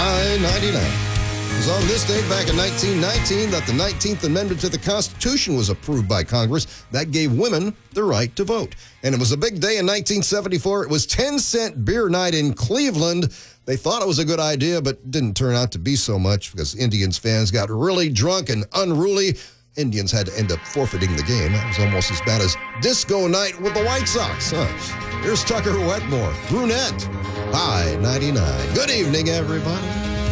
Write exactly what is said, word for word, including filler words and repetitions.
High ninety-nine. It was on this date back in nineteen nineteen that the nineteenth Amendment to the Constitution was approved by Congress. That gave women the right to vote. And it was a big day in nineteen seventy-four. It was ten cent beer night in Cleveland. They thought it was a good idea, but didn't turn out to be so much because Indians fans got really drunk and unruly. Indians had to end up forfeiting the game. That was almost as bad as disco night with the White Sox. Huh? Here's Tucker Wetmore, Brunette, High ninety-nine. Good evening, everybody.